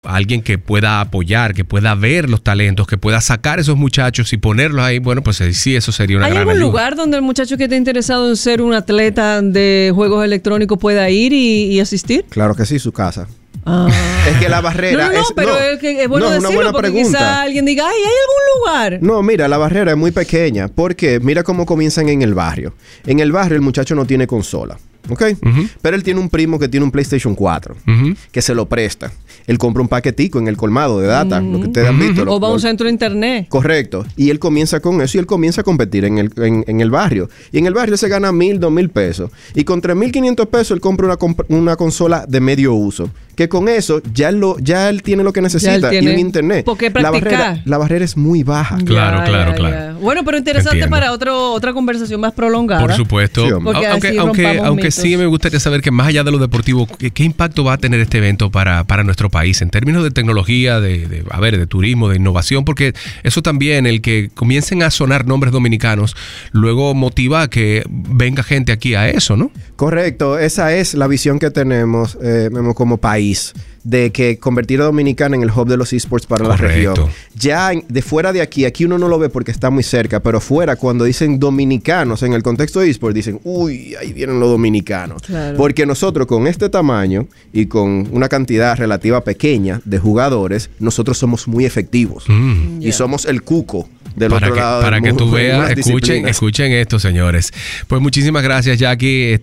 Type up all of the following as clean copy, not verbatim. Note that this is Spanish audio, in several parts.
alguien que pueda apoyar, que pueda ver los talentos, que pueda sacar esos muchachos y ponerlos ahí, bueno, pues sí, eso sería una gran ayuda. ¿Hay algún lugar donde el muchacho que esté interesado en ser un atleta de juegos electrónicos pueda ir y asistir? Claro que sí, su casa. Es que la barrera pero es bueno decirlo, una buena porque pregunta. quizá alguien diga, ¿hay algún lugar? No, mira, la barrera es muy pequeña, porque mira cómo comienzan en el barrio. En el barrio el muchacho no tiene consola, ¿ok? Pero él tiene un primo que tiene un PlayStation 4, que se lo presta. Él compra un paquetico en el colmado de data, lo que ustedes han visto. O va a un centro de internet. Correcto. Y él comienza con eso y él comienza a competir en el barrio. Y en el barrio se gana 1,000, 2,000 pesos. Y con 3,500 pesos él compra una consola de medio uso. Que con eso ya él tiene lo que necesita y un internet. ¿Por qué practicar? La barrera es muy baja. Claro. Bueno, pero interesante para otra conversación más prolongada. Por supuesto. Sí, aunque sí me gustaría saber que más allá de lo deportivo, ¿qué impacto va a tener este evento para nuestro país en términos de tecnología, de turismo, de innovación? Porque eso también, el que comiencen a sonar nombres dominicanos, luego motiva a que venga gente aquí a eso, ¿no? Correcto. Esa es la visión que tenemos como país, de que convertir a Dominicana en el hub de los esports para la región. Ya de fuera de aquí uno no lo ve porque está muy cerca, pero fuera, cuando dicen dominicanos en el contexto de esports, dicen, uy, ahí vienen los dominicanos. Claro. Porque nosotros con este tamaño y con una cantidad relativa pequeña de jugadores, nosotros somos muy efectivos. Y somos el cuco del otro lado para del que mundo, tú veas, escuchen esto, señores. Pues muchísimas gracias, Jackie.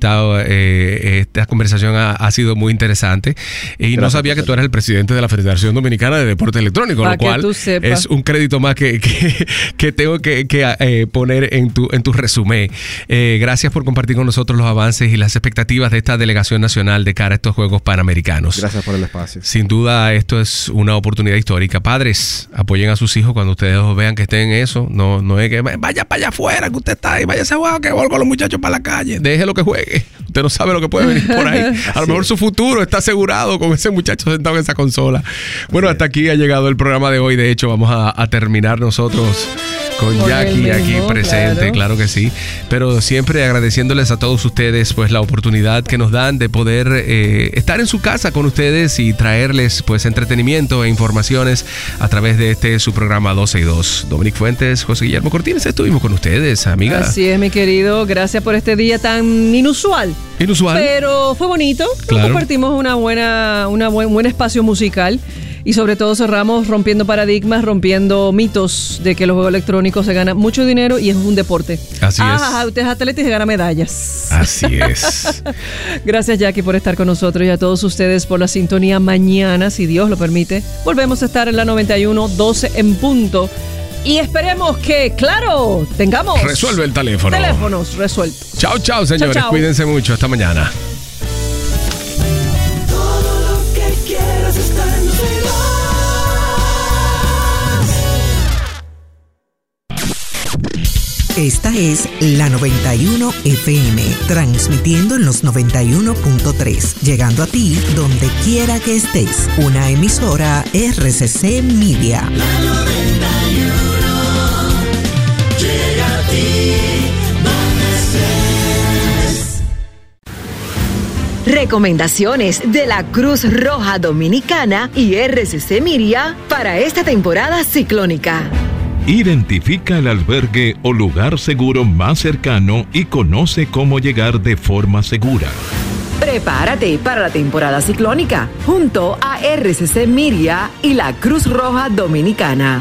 Esta conversación ha sido muy interesante. Y gracias, no sabía que tú eras el presidente de la Federación Dominicana de Deporte Electrónico, lo cual es un crédito más que tengo que poner en tu resumen. Gracias por compartir con nosotros los avances y las expectativas de esta delegación nacional de cara a estos Juegos Panamericanos. Gracias por el espacio. Sin duda, esto es una oportunidad histórica. Padres, apoyen a sus hijos cuando ustedes los vean que estén en eso. No es que vaya para allá afuera que usted está ahí, vaya a jugar que vuelva con los muchachos para la calle. Déjelo que juegue. Usted no sabe lo que puede venir por ahí. A lo mejor su futuro está asegurado con ese muchacho sentado en esa consola. Bueno, hasta aquí ha llegado el programa de hoy. De hecho, vamos a terminar nosotros con Jackie aquí presente, claro que sí. Pero siempre agradeciéndoles a todos ustedes pues la oportunidad que nos dan de poder estar en su casa con ustedes y traerles pues entretenimiento e informaciones a través de su programa 12 y 2. Dominic Fuentes, José Guillermo Cortines, estuvimos con ustedes, amiga. Así es, mi querido. Gracias por este día tan inusual. Pero fue bonito. Claro. Compartimos un buen espacio musical. Y sobre todo cerramos rompiendo paradigmas, rompiendo mitos de que los juegos electrónicos se gana mucho dinero y es un deporte. Así es. Usted es atleta y se gana medallas. Así es. Gracias, Jackie, por estar con nosotros y a todos ustedes por la sintonía. Mañana, si Dios lo permite, volvemos a estar en la 91.12 en punto. Y esperemos que, claro, tengamos... Resuelve el teléfono. Teléfonos resueltos. Chao, señores. Chao. Cuídense mucho. Hasta mañana. Esta es la 91 FM, transmitiendo en los 91.3, llegando a ti donde quiera que estés. Una emisora RCC Media. La 91 llega a ti donde estés. Recomendaciones de la Cruz Roja Dominicana y RCC Media para esta temporada ciclónica. Identifica el albergue o lugar seguro más cercano y conoce cómo llegar de forma segura. Prepárate para la temporada ciclónica junto a RCC Media y la Cruz Roja Dominicana.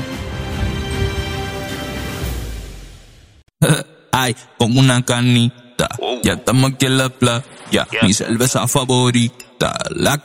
Ay, con una canita, ya estamos aquí en la playa, mi cerveza favorita, la